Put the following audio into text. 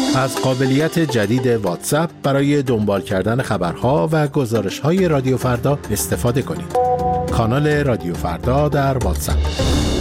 از قابلیت جدید واتساپ برای دنبال کردن خبرها و گزارش‌های رادیو فردا استفاده کنید. کانال رادیو فردا در واتساپ.